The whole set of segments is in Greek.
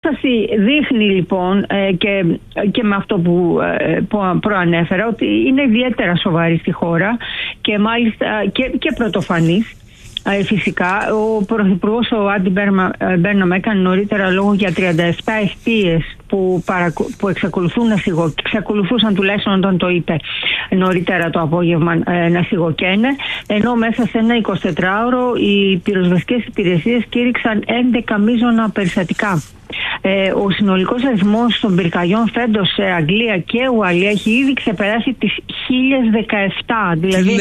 Δείχνει λοιπόν και με αυτό που προανέφερα ότι είναι ιδιαίτερα σοβαρή στη χώρα και μάλιστα και πρωτοφανής. Φυσικά, ο Πρωθυπουργός ο Άντι Μπέρναμ έκανε νωρίτερα λόγο για 37 εστίες που εξακολουθούσαν τουλάχιστον όταν το είπε νωρίτερα το απόγευμα να σιγοκαίνε, ενώ μέσα σε ένα 24ωρο οι πυροσβεστικές υπηρεσίες κήρυξαν 11 μείζωνα περιστατικά. Ο συνολικός αριθμός των πυρκαγιών φέτος σε Αγγλία και Ουαλία έχει ήδη ξεπεράσει τις 1017. Δηλαδή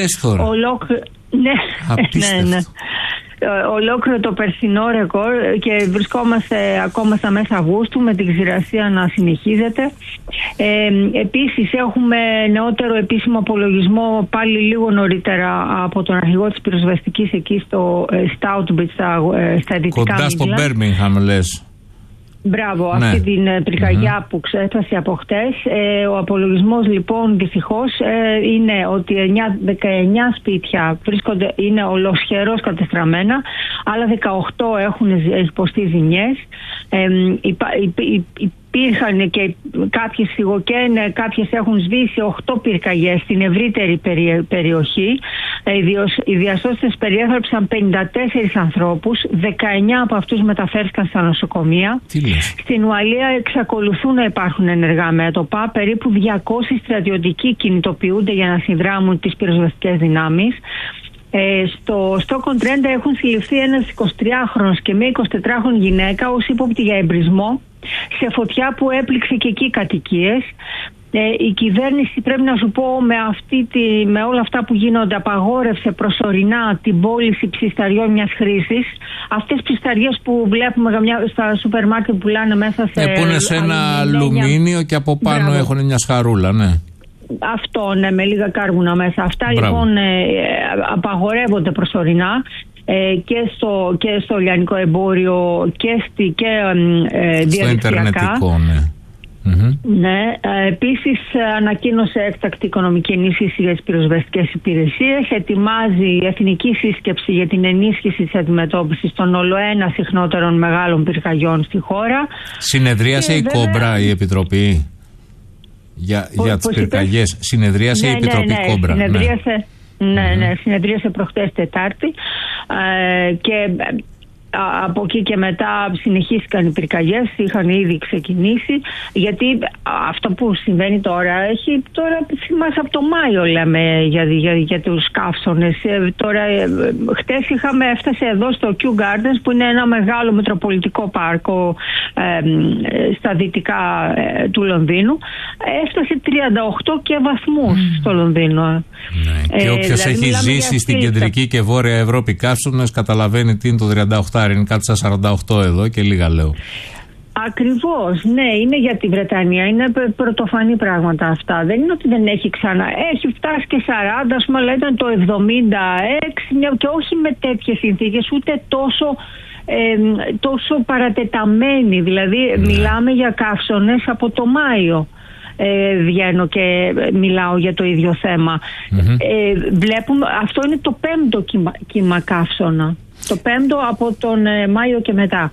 ναι. Ολόκληρο το περσινό ρεκόρ και βρισκόμαστε ακόμα στα μέσα Αυγούστου με την ξηρασία να συνεχίζεται. Επίσης έχουμε νεότερο επίσημο απολογισμό πάλι λίγο νωρίτερα από τον αρχηγό της πυροσβεστικής εκεί στο Στάουτμπιτ στα δυτικά κοντά στο Μπέρμιγχαμ λες. Μπράβο, ναι. Αυτή την πυρκαγιά που ξέφτασε από χτες. Ο απολογισμός λοιπόν δυστυχώς είναι ότι 19 σπίτια είναι ολοσχερώς κατεστραμμένα, άλλα 18 έχουν υποστεί ζημιές. Υπήρχαν και κάποιες σιγοκαίνε, κάποιες έχουν σβήσει 8 πυρκαγιές στην ευρύτερη περιοχή. Οι διασώστες περιέγραψαν 54 ανθρώπους, 19 από αυτούς μεταφέρθηκαν στα νοσοκομεία. Στην Ουαλία εξακολουθούν να υπάρχουν ενεργά μέτωπα, περίπου 200 στρατιωτικοί κινητοποιούνται για να συνδράμουν τις πυροσβεστικές δυνάμεις. Στο Στόκον-Τρέντα έχουν συλληφθεί ένας 23χρονος και μια 24χρονη γυναίκα ως ύποπτη για εμπρισμό σε φωτιά που έπληξε και εκεί κατοικίες. Η κυβέρνηση, πρέπει να σου πω, με όλα αυτά που γίνονται, απαγόρευσε προσωρινά την πώληση ψισταριών μιας χρήσης. Αυτές τις ψισταριές που βλέπουμε στα σούπερ μάρκετ που πουλάνε μέσα σε... που είναι σε ένα αλουμίνιο και από πάνω έχουν μια σχαρούλα, ναι. Αυτό, ναι, με λίγα κάρβουνα μέσα. Αυτά λοιπόν απαγορεύονται προσωρινά και στο λιανικό εμπόριο και διαδικτυακά. Ναι. Ναι, επίσης ανακοίνωσε έκτακτη οικονομική ενίσχυση για τις πυροσβεστικές υπηρεσίες. Ετοιμάζει εθνική σύσκεψη για την ενίσχυση της αντιμετώπισης των ολοένα συχνότερων μεγάλων πυρκαγιών στη χώρα. Συνεδρίασε η Κόμπρα, η Επιτροπή για τις πυρκαγιές. Συνεδρίασε η Επιτροπή Κόμπρα. Συνεδρίασε προχτές Τετάρτη και από εκεί και μετά συνεχίστηκαν οι πυρκαγιές, είχαν ήδη ξεκινήσει, γιατί αυτό που συμβαίνει τώρα θυμάσαι από το Μάιο λέμε για τους καύσονες. Τώρα χτες έφτασε εδώ στο Kew Gardens, που είναι ένα μεγάλο μετροπολιτικό πάρκο στα δυτικά του Λονδίνου, έφτασε 38 και βαθμούς στο Λονδίνο. Ναι. Και όποιος έχει ζήσει στην κεντρική και βόρεια Ευρώπη καύσονες καταλαβαίνει τι είναι το 38. Είναι κάτι στα 48 εδώ και λίγα λέω. Ακριβώς, ναι, είναι για τη Βρετανία, είναι πρωτοφανή πράγματα αυτά. Δεν είναι ότι δεν έχει έχει φτάσει και 40, ας πούμε, αλλά ήταν το 76 και όχι με τέτοιες συνθήκες, ούτε τόσο παρατεταμένη. Δηλαδή μιλάμε για καύσονες από το Μάιο. Βγαίνω και μιλάω για το ίδιο θέμα. Βλέπουμε, αυτό είναι το 5ο κύμα καύσωνα. Το 5ο από τον Μάιο και μετά.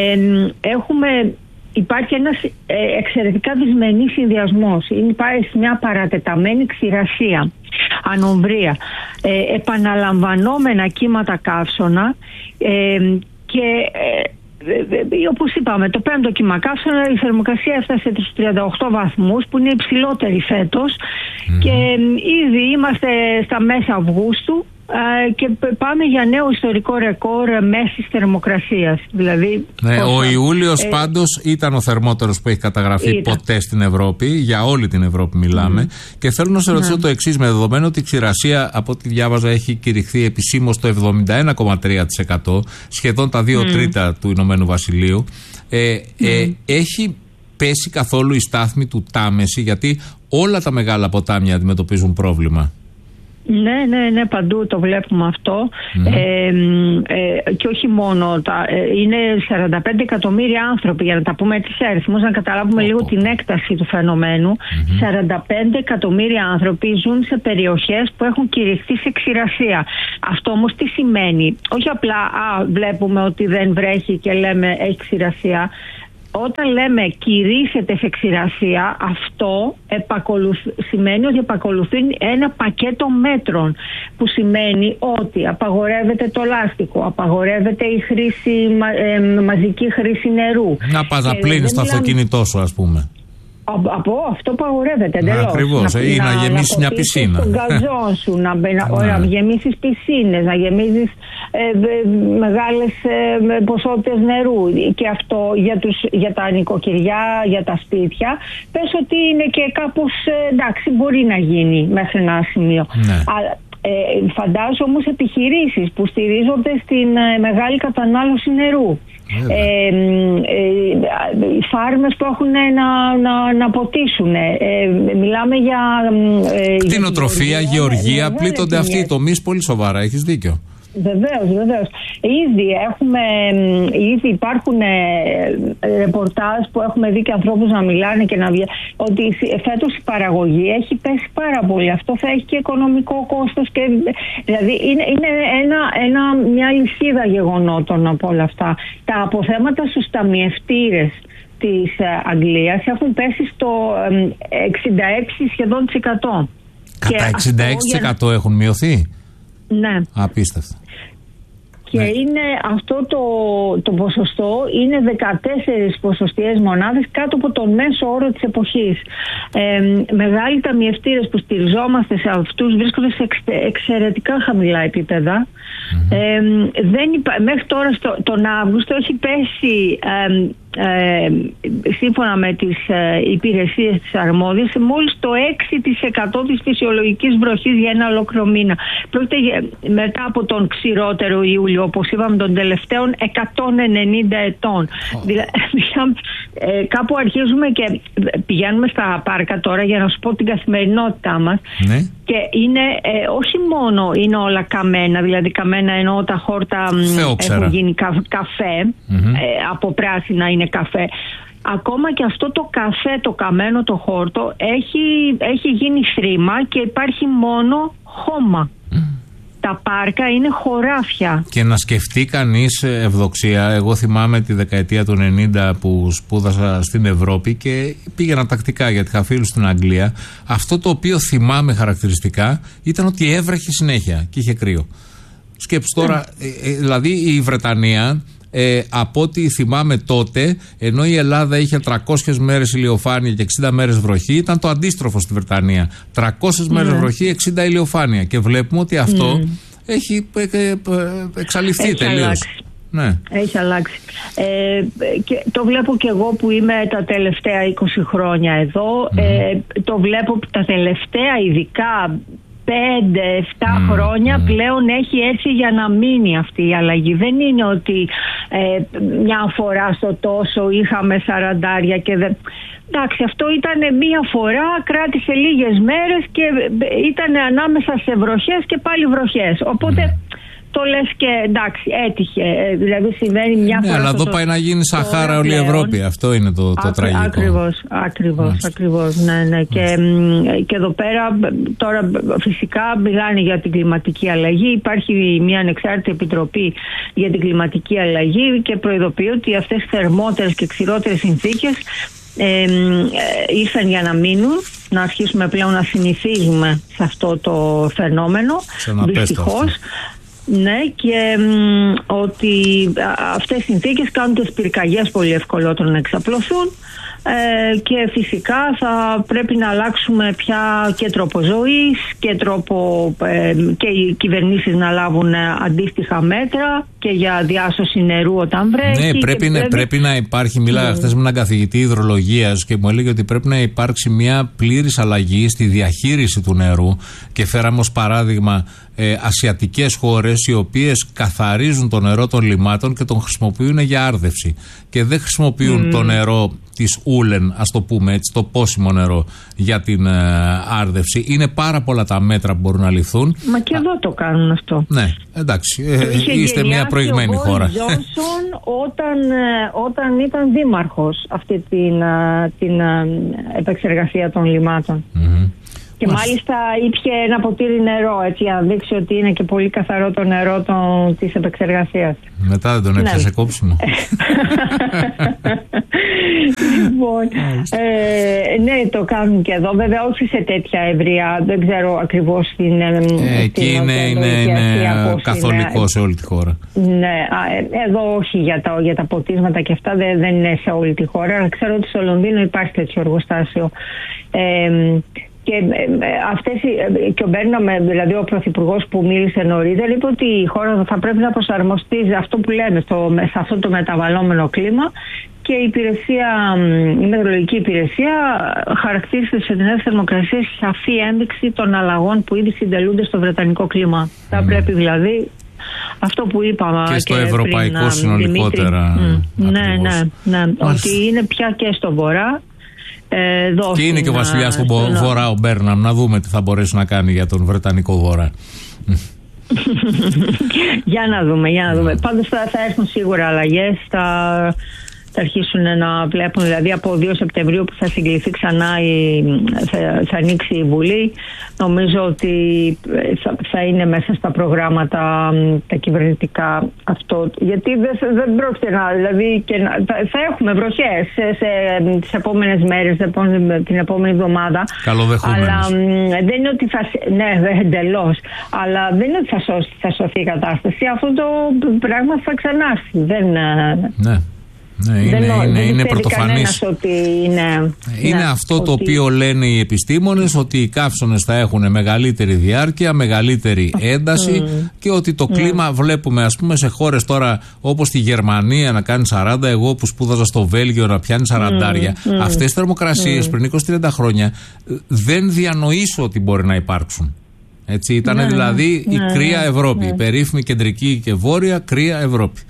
Υπάρχει ένας εξαιρετικά δυσμενής συνδυασμός. Υπάρχει μια παρατεταμένη ξηρασία, ανομβρία, επαναλαμβανόμενα κύματα καύσωνα και όπως είπαμε, το 5ο κύμα καύσωνα, η θερμοκρασία έφτασε στους 38 βαθμούς, που είναι υψηλότερη φέτος, και ήδη είμαστε στα μέσα Αυγούστου και πάμε για νέο ιστορικό ρεκόρ μέσης θερμοκρασίας. Δηλαδή, ο Ιούλιος πάντως ήταν ο θερμότερος που έχει καταγραφεί ποτέ στην Ευρώπη, για όλη την Ευρώπη μιλάμε. Και θέλω να σε ρωτήσω το εξής, με δεδομένο ότι η ξηρασία, από ό,τι διάβαζα, έχει κηρυχθεί επισήμως το 71,3%, σχεδόν τα 2 τρίτα του Ηνωμένου Βασιλείου. Έχει πέσει καθόλου η στάθμη του Τάμεση, γιατί όλα τα μεγάλα ποτάμια αντιμετωπίζουν πρόβλημα? Ναι, παντού το βλέπουμε αυτό. Και όχι μόνο. Είναι 45 εκατομμύρια άνθρωποι, για να τα πούμε έτσι σε αριθμούς, να καταλάβουμε λίγο την έκταση του φαινομένου. 45 εκατομμύρια άνθρωποι ζουν σε περιοχές που έχουν κηρυχθεί σε ξηρασία. Αυτό όμως τι σημαίνει? Όχι απλά βλέπουμε ότι δεν βρέχει και λέμε έχει ξηρασία. όταν λέμε κηρύσσεται σε ξηρασία, αυτό σημαίνει ότι ακολουθεί ένα πακέτο μέτρων, που σημαίνει ότι απαγορεύεται το λάστιχο, απαγορεύεται η μαζική χρήση νερού. Να πας να πλύνεις το αυτοκίνητό σου, ας πούμε. Από αυτό απαγορεύεται εντελώς. Ακριβώς, ή να γεμίσεις μια πισίνα. Τον γκαζόν σου, να γεμίσεις πισίνες, να γεμίσεις μεγάλες ποσότητες νερού. Και αυτό για τα νοικοκυριά, για τα σπίτια, πες ότι είναι και κάπως εντάξει, μπορεί να γίνει μέχρι ένα σημείο. Ναι. Φαντάζομαι όμως επιχειρήσεις που στηρίζονται στην μεγάλη κατανάλωση νερού. Φάρμες που έχουν να ποτίσουν. Μιλάμε για κτηνοτροφία, γεωργία, πλήττονται αυτοί οι τομείς πολύ σοβαρά, έχεις δίκιο. Βεβαίως. Ήδη υπάρχουν ρεπορτάζ που έχουμε δει και ανθρώπους να μιλάνε και να βγαίνουν ότι φέτος η παραγωγή έχει πέσει πάρα πολύ. Αυτό θα έχει και οικονομικό κόστος. Δηλαδή είναι μια λυσίδα γεγονότων από όλα αυτά. Τα αποθέματα στους ταμιευτήρες της Αγγλίας έχουν πέσει στο 66 σχεδόν %. Κατά 66% έχουν μειωθεί. Ναι. Απίστευτο. Και είναι αυτό το ποσοστό είναι 14 ποσοστιαίες μονάδες κάτω από τον μέσο όρο της εποχής. Μεγάλοι ταμιευτήρες που στηριζόμαστε σε αυτούς βρίσκονται σε εξαιρετικά χαμηλά επίπεδα. Μέχρι τώρα τον Αύγουστο έχει πέσει σύμφωνα με τις υπηρεσίες της αρμόδιας μόλις το 6% της φυσιολογικής βροχής για ένα ολόκληρο μήνα. Πρόκειται μετά από τον ξηρότερο Ιούλιο, όπως είπαμε, των τελευταίων 190 ετών. Δηλαδή, κάπου αρχίζουμε και πηγαίνουμε στα πάρκα τώρα για να σου πω την καθημερινότητά μας. Ναι. Και είναι όχι μόνο είναι όλα καμένα, δηλαδή καμένα εννοώ τα χόρτα έχουν γίνει καφέ, από πράσινα είναι καφέ. Ακόμα και αυτό το καφέ, το καμένο, το χόρτο έχει γίνει θρήμα και υπάρχει μόνο χώμα. Τα πάρκα είναι χωράφια. Και να σκεφτεί κανείς, Ευδοξία, εγώ θυμάμαι τη δεκαετία του 90 που σπούδασα στην Ευρώπη και πήγαινα τακτικά γιατί είχα φίλους στην Αγγλία. Αυτό το οποίο θυμάμαι χαρακτηριστικά ήταν ότι έβρεχε συνέχεια και είχε κρύο. Σκέψου τώρα, δηλαδή η Βρετανία, από ό,τι θυμάμαι τότε, ενώ η Ελλάδα είχε 300 μέρες ηλιοφάνεια και 60 μέρες βροχή, ήταν το αντίστροφο στη Βρετανία. 300 μέρες βροχή, 60 ηλιοφάνεια. Και βλέπουμε ότι αυτό έχει εξαλειφθεί τελείως. Ναι. Έχει αλλάξει. Και το βλέπω και εγώ που είμαι τα τελευταία 20 χρόνια εδώ. Το βλέπω τα τελευταία ειδικά 5-7 χρόνια πλέον έχει έτσι για να μείνει αυτή η αλλαγή. Δεν είναι ότι μια φορά στο τόσο είχαμε 40 και δεν... Εντάξει, αυτό ήταν μία φορά, κράτησε λίγες μέρες και ήταν ανάμεσα σε βροχές και πάλι βροχές. Οπότε το λες και εντάξει, έτυχε. Δηλαδή συμβαίνει μια φορά. Αλλά εδώ πάει να γίνει Σαχάρα όλη η Ευρώπη. Αυτό είναι το τραγικό. Ακριβώς. Ναι. Και εδώ πέρα τώρα φυσικά μιλάνε για την κλιματική αλλαγή. Υπάρχει μια ανεξάρτητη επιτροπή για την κλιματική αλλαγή και προειδοποιεί ότι αυτές τις θερμότερες και ξηρότερες συνθήκες ήρθαν για να μείνουν. Να αρχίσουμε πλέον να συνηθίζουμε σε αυτό το φαινόμενο. Δυστυχώς. Ναι, και ότι αυτές οι συνθήκες κάνουν τις πυρκαγιές πολύ ευκολότερο να εξαπλωθούν και φυσικά θα πρέπει να αλλάξουμε πια και τρόπο ζωής και τρόπο και οι κυβερνήσεις να λάβουν αντίστοιχα μέτρα και για διάσωση νερού όταν βρέχει. Ναι, πρέπει να υπάρχει. Μίλαγα χθες με έναν καθηγητή υδρολογίας και μου έλεγε ότι πρέπει να υπάρξει μια πλήρης αλλαγή στη διαχείριση του νερού και φέραμε ως παράδειγμα ασιατικές χώρες οι οποίες καθαρίζουν το νερό των λιμάτων και τον χρησιμοποιούν για άρδευση και δεν χρησιμοποιούν το νερό της ούλεν, ας το πούμε έτσι, το πόσιμο νερό για την άρδευση. Είναι πάρα πολλά τα μέτρα που μπορούν να ληφθούν. Μα και εδώ το κάνουν αυτό. Ναι, εντάξει, είστε μια προηγμένη χώρα. Ο Τζόνσον όταν ήταν δήμαρχος αυτή την επεξεργασία των λιμάτων. Και μάλιστα ήπιε ένα ποτήρι νερό, έτσι, για να δείξει ότι είναι και πολύ καθαρό το νερό της επεξεργασίας. Μετά δεν τον έπιασε κόψιμο. Λοιπόν, ναι, το κάνουν και εδώ. Βέβαια, όχι σε τέτοια ευρεία. Δεν ξέρω ακριβώς την. Εκεί είναι καθολικό σε όλη τη χώρα. Ναι, εδώ όχι για τα ποτίσματα και αυτά δεν είναι σε όλη τη χώρα. Αλλά ξέρω ότι στο Λονδίνο υπάρχει τέτοιο εργοστάσιο. Και ο Μπέρναμ, δηλαδή ο πρωθυπουργός που μίλησε νωρίτερα, είπε ότι η χώρα θα πρέπει να προσαρμοστεί σε αυτό που λέμε, σε αυτό το μεταβαλλόμενο κλίμα, και η μετεωρολογική υπηρεσία χαρακτήρισε τις εθνικές θερμοκρασίες σαφή ένδειξη των αλλαγών που ήδη συντελούνται στο βρετανικό κλίμα. Θα πρέπει δηλαδή αυτό που είπαμε και στο ευρωπαϊκό πριν, συνολικότερα. Ναι, ότι είναι πια και στο βορρά. Και είναι και ο βασιλιάς του Βορρά, ο Μπέρναμ. Να δούμε τι θα μπορέσει να κάνει για τον βρετανικό Βορρά. Για να δούμε. Πάντως θα έρθουν σίγουρα αλλαγές. Θα αρχίσουν να βλέπουν, δηλαδή από 2 Σεπτεμβρίου που θα συγκληθεί ξανά, θα ανοίξει η Βουλή. Νομίζω ότι θα είναι μέσα στα προγράμματα τα κυβερνητικά αυτό. Γιατί δεν πρόκειται δηλαδή θα έχουμε βροχές τις επόμενες μέρες, την επόμενη εβδομάδα. Καλοδεχόμενες. Αλλά δεν είναι ότι εντελώς. Αλλά δεν είναι ότι θα σωθεί η κατάσταση. Αυτό το πράγμα θα ξανάρθει. Ναι. Ναι, είναι πρωτοφανής. Είναι αυτό το οποίο λένε οι επιστήμονες, ότι οι καύσωνες θα έχουν μεγαλύτερη διάρκεια, μεγαλύτερη ένταση και ότι το κλίμα βλέπουμε, ας πούμε, σε χώρες τώρα όπως τη Γερμανία να κάνει 40, εγώ που σπούδαζα στο Βέλγιο να πιάνει 40. Αυτές τις θερμοκρασίες πριν 20-30 χρόνια δεν διανοήσω ότι μπορεί να υπάρξουν. Έτσι, ήταν δηλαδή η κρύα Ευρώπη, η περίφημη κεντρική και βόρεια κρύα Ευρώπη.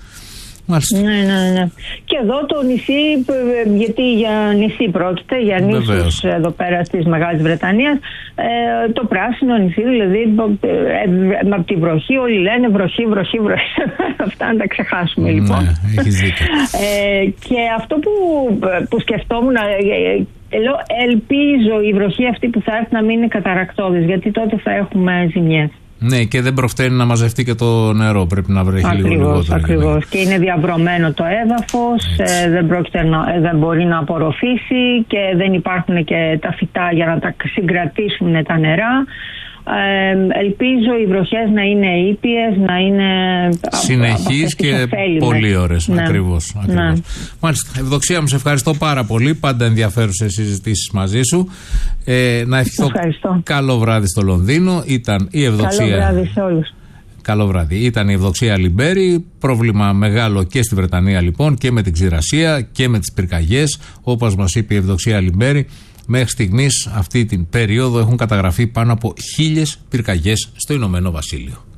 Ναι. Και εδώ το νησί, γιατί για νησί πρόκειται, για νήσους εδώ πέρα της Μεγάλης Βρετανίας, το πράσινο νησί, δηλαδή από τη βροχή όλοι λένε βροχή. Αυτά να τα ξεχάσουμε λοιπόν. Ναι, έχεις δίκιο. Και αυτό που σκεφτόμουν, ελπίζω η βροχή αυτή που θα έρθει να μην είναι καταρρακτώδης, γιατί τότε θα έχουμε ζημιές. Ναι, και δεν προφταίνει να μαζευτεί και το νερό. Πρέπει να βρέχει λίγο λιγότερο. Ακριβώς. Και είναι διαβρωμένο το έδαφος, δεν μπορεί να απορροφήσει και δεν υπάρχουν και τα φυτά για να τα συγκρατήσουν τα νερά. Ελπίζω οι βροχές να είναι ήπιες, να είναι συνεχείς και πολύ ώρες. Ναι. Ακριβώς. Ναι. Μάλιστα. Ευδοξία μου, σε ευχαριστώ πάρα πολύ. Πάντα ενδιαφέρουσες συζητήσεις μαζί σου. Να ευχηθώ καλό βράδυ στο Λονδίνο. Ήταν η Ευδοξία. Καλό βράδυ σε όλους. Καλό βράδυ. Ήταν η Ευδοξία Λιμπέρη. Πρόβλημα μεγάλο και στη Βρετανία λοιπόν, και με την ξηρασία και με τις πυρκαγιές. Όπως μας είπε η Ευδοξία Λιμπέρη, μέχρι στιγμής αυτή την περίοδο έχουν καταγραφεί πάνω από 1.000 πυρκαγιές στο Ηνωμένο Βασίλειο.